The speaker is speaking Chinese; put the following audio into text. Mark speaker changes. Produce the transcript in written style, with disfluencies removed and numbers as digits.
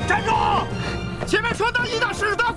Speaker 1: 站住！前面传达一大师的。